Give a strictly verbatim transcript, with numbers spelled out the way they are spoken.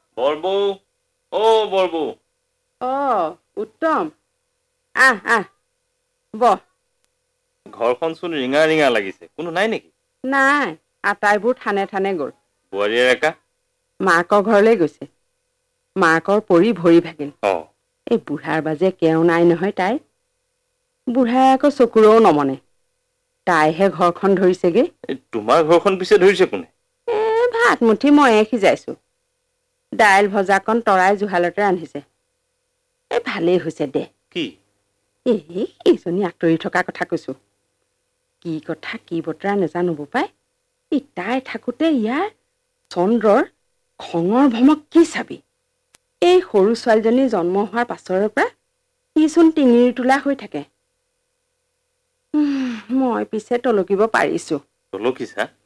বৰবৌ, অ বৰবৌ। অ উত্তম, আহ আহ বহ। ঘৰখন চোন ৰিঙা ৰিঙা লাগিছে, কোনো নাই নেকি? নাই, আটাইবোৰ থানে থানে গ'ল। বোৱাৰীয়ে একা? মাকৰ ঘৰলৈ গৈছে। মাকৰ পৰি ভৰি ভাগিল। অ এই বুঢ়াৰ বাজে কেও নাই নহয় তাই। বুঢ়াই আকৌ চকুৰেও নমনে। তাইহে ঘৰখন ধৰিছেগে। এই তোমাৰ ঘৰখন পিছে ধৰিছে কোনে? এ ভাত মুঠি ময়ে সিজাইছো। দাইল ভজাকণ তৰাই জুহালতে ৰান্ধিছে। এই ভালেই হৈছে দে। কি? এ এইজনী আঁতৰি থকা কথা কৈছো। কি কথা কি বতৰা নাজানো বোপাই। ই তাই থাকোতে ইয়াৰ চন্দ্ৰৰ খঙৰ ভমক কি চাবি। এই সৰু ছোৱালীজনী জন্ম হোৱাৰ পাছৰে পৰা সিচোন টিঙিৰি তোলা হৈ থাকে। মই পিছে টলকিব পাৰিছো। টলকিছা?